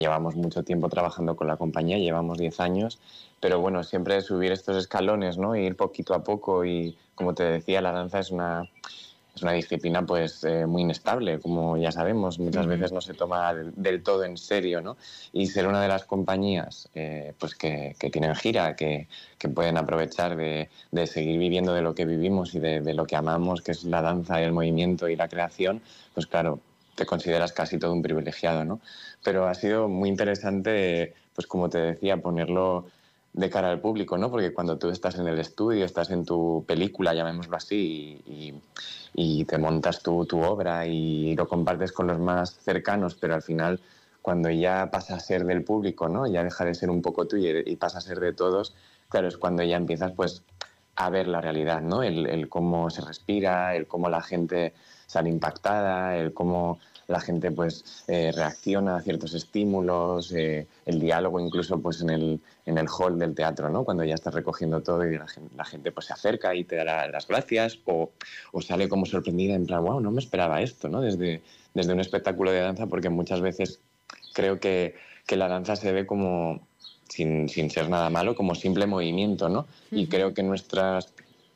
llevamos mucho tiempo trabajando con la compañía, llevamos 10 años, pero bueno, siempre subir estos escalones, ¿no? Ir poquito a poco y, como te decía, la danza es una disciplina pues muy inestable, como ya sabemos, muchas veces no se toma del todo en serio, ¿no? Y ser una de las compañías pues que tienen gira, que pueden aprovechar de seguir viviendo de lo que vivimos y de lo que amamos, que es la danza y el movimiento y la creación, pues claro, te consideras casi todo un privilegiado, ¿no? Pero ha sido muy interesante, pues como te decía, ponerlo de cara al público, ¿no? Porque cuando tú estás en el estudio, estás en tu película, llamémoslo así, y te montas tu obra y lo compartes con los más cercanos, pero al final, cuando ya pasa a ser del público, ¿no? Ya deja de ser un poco tuyo y pasa a ser de todos, claro, es cuando ya empiezas, pues, a ver la realidad, ¿no? El cómo se respira, el cómo la gente sale impactada, el cómo la gente pues reacciona a ciertos estímulos, el diálogo incluso pues en el hall del teatro, ¿no? Cuando ya estás recogiendo todo y la gente pues se acerca y te da las gracias o sale como sorprendida en plan, wow, no me esperaba esto, ¿no? Desde un espectáculo de danza, porque muchas veces creo que la danza se ve como, sin ser nada malo, como simple movimiento, ¿no? Y creo que nuestras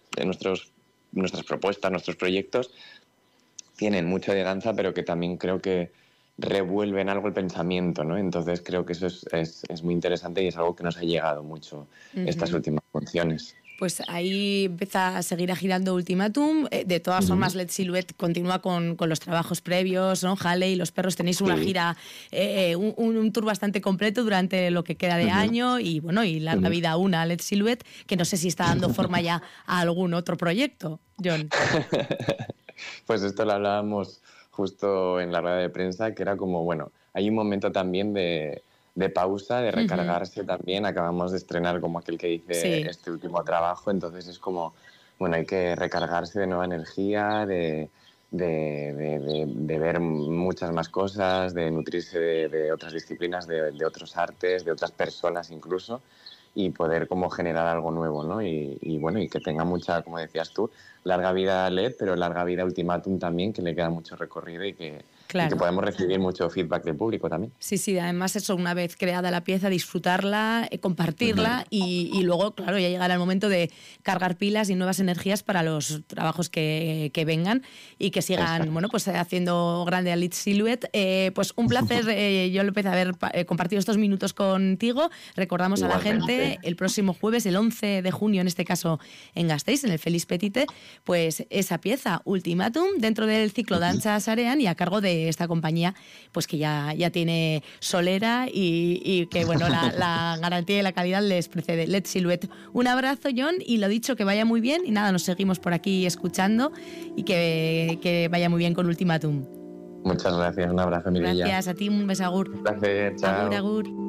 propuestas, nuestros proyectos tienen mucho de danza, pero que también creo que revuelven algo el pensamiento, ¿no? Entonces creo que eso es muy interesante y es algo que nos ha llegado mucho estas últimas funciones. Pues ahí empieza a seguir agitando Ultimátum. De todas formas, Let's Silhouette continúa con los trabajos previos, ¿no? Halley y Los Perros, tenéis una gira, un tour bastante completo durante lo que queda de año y bueno, y larga vida aún a Let's Silhouette, que no sé si está dando forma ya a algún otro proyecto, Jon. Pues esto lo hablábamos justo en la rueda de prensa, que era como, bueno, hay un momento también de pausa, de recargarse también. Acabamos de estrenar, como aquel que dice, este último trabajo, entonces es como, bueno, hay que recargarse de nueva energía, de ver muchas más cosas, de nutrirse de otras disciplinas, de otros artes, de otras personas incluso, y poder como generar algo nuevo, ¿no? Y bueno, y que tenga mucha, como decías tú, larga vida LED, pero larga vida Ultimátum también, que le queda mucho recorrido y que podemos recibir mucho feedback del público también. Sí, además eso, una vez creada la pieza, disfrutarla, compartirla y luego, claro, ya llegará el momento de cargar pilas y nuevas energías para los trabajos que vengan y que sigan, bueno, pues haciendo grande a Let's Silhouette. Pues un placer, yo López, haber compartido estos minutos contigo. Recordamos a la gente, el próximo jueves, el 11 de junio, en este caso en Gasteiz, en el Feliz Petite, pues esa pieza, Ultimátum, dentro del ciclo Danza Sarean y a cargo de esta compañía, pues que ya tiene solera y que, bueno, la garantía y la calidad les precede. Let's Silhouette. Un abrazo, Jon, y lo dicho, que vaya muy bien y nada, nos seguimos por aquí escuchando y que vaya muy bien con Ultimátum. Muchas gracias, un abrazo, Mireia. Gracias a ti, un beso, agur. Gracias, chao. Agur.